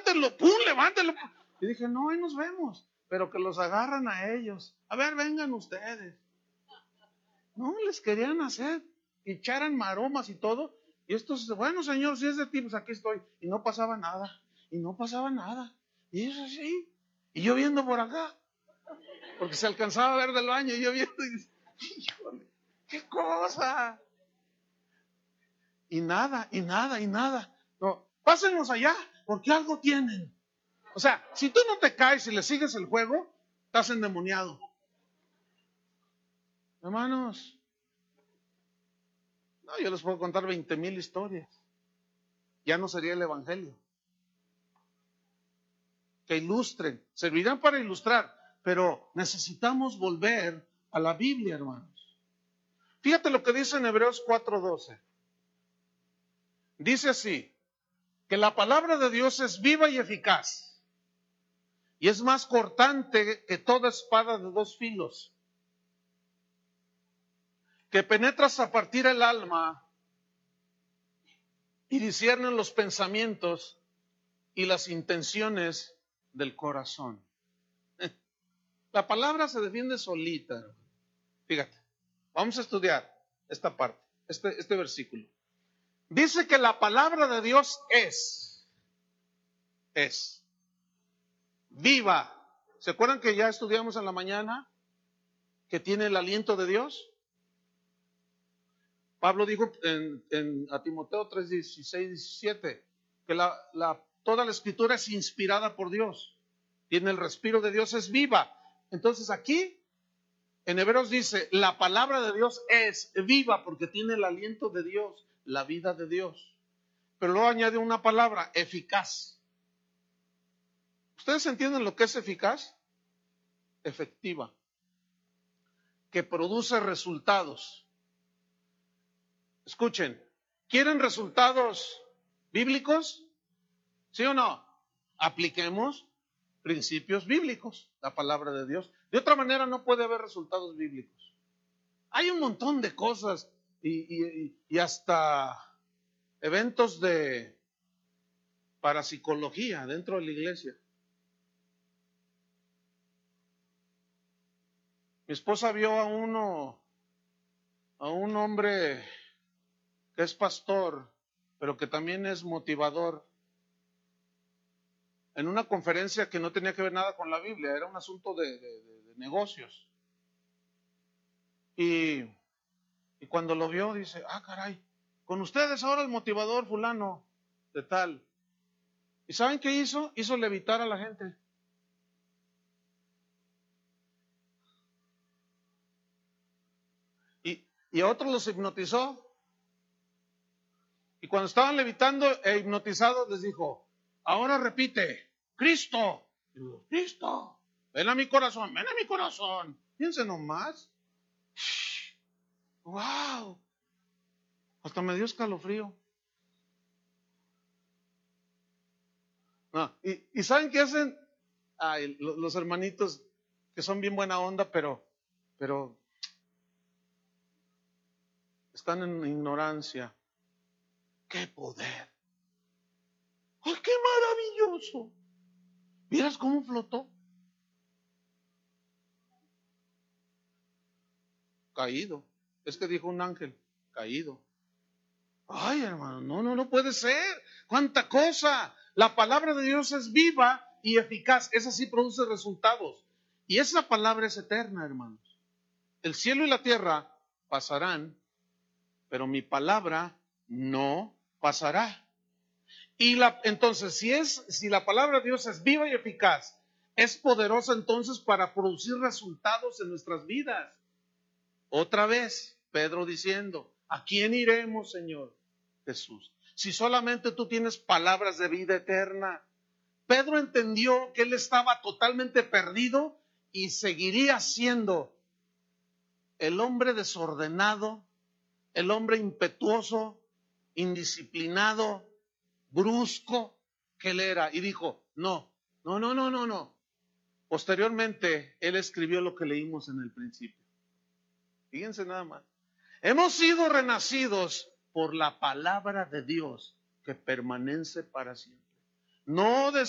levántenlo, pum, levántenlo. Y dije, no, ahí nos vemos. Pero que los agarran a ellos. A ver, vengan ustedes. No, les querían hacer. Y echaran maromas y todo. Y estos, bueno, señor, si es de ti, pues aquí estoy. Y no pasaba nada. Y no pasaba nada. Y eso sí. Y yo viendo por acá. Porque se alcanzaba a ver del baño. Y yo viendo. Y, híjole, qué cosa. Y nada, y nada, y nada. No, pásenos allá, porque algo tienen. O sea, si tú no te caes y le sigues el juego, estás endemoniado. Hermanos, no, yo les puedo contar 20,000 historias. Ya no sería el evangelio. Que ilustren, servirán para ilustrar, pero necesitamos volver a la Biblia, hermanos. Fíjate lo que dice en Hebreos 4:12. Dice así, que la palabra de Dios es viva y eficaz, y es más cortante que toda espada de 2 filos, que penetra hasta partir el alma y discierne los pensamientos y las intenciones del corazón. La palabra se defiende solita. Fíjate, vamos a estudiar esta parte, este versículo. Dice que la palabra de Dios es viva. ¿Se acuerdan que ya estudiamos en la mañana que tiene el aliento de Dios? Pablo dijo a Timoteo 3:16-17 que toda la escritura es inspirada por Dios. Tiene el respiro de Dios, es viva. Entonces aquí en Hebreos dice, la palabra de Dios es viva porque tiene el aliento de Dios, la vida de Dios. Pero luego añade una palabra, eficaz. ¿Ustedes entienden lo que es eficaz? Efectiva. Que produce resultados. Escuchen, ¿quieren resultados bíblicos? ¿Sí o no? Apliquemos principios bíblicos, la palabra de Dios. De otra manera no puede haber resultados bíblicos. Hay un montón de cosas y hasta eventos de parapsicología dentro de la iglesia. Mi esposa vio a un hombre que es pastor, pero que también es motivador, en una conferencia que no tenía que ver nada con la Biblia, era un asunto de negocios. Y cuando lo vio, dice, caray, con ustedes ahora el motivador fulano de tal. ¿Y saben qué hizo? Hizo levitar a la gente. Y a otros los hipnotizó. Y cuando estaban levitando e hipnotizados, les dijo, ahora repite, Cristo. Y digo, Cristo, ven a mi corazón, ven a mi corazón. Fíjense nomás. ¡Wow! Hasta me dio escalofrío. No, ¿y saben qué hacen? Los hermanitos que son bien buena onda, pero están en ignorancia. ¡Qué poder! ¡Ay, qué maravilloso! ¿Vieras cómo flotó? Caído. Es que dijo un ángel, caído. Ay, hermano, no puede ser. ¡Cuánta cosa! La palabra de Dios es viva y eficaz. Esa sí produce resultados. Y esa palabra es eterna, hermanos. El cielo y la tierra pasarán, pero mi palabra no pasará. Entonces, si la palabra de Dios es viva y eficaz, es poderosa entonces para producir resultados en nuestras vidas. Otra vez, Pedro diciendo, ¿a quién iremos, Señor? Jesús. Si solamente tú tienes palabras de vida eterna. Pedro entendió que él estaba totalmente perdido y seguiría siendo el hombre desordenado, el hombre impetuoso, indisciplinado, brusco que él era. Y dijo, no. Posteriormente, él escribió lo que leímos en el principio. Fíjense nada más. Hemos sido renacidos por la palabra de Dios que permanece para siempre. No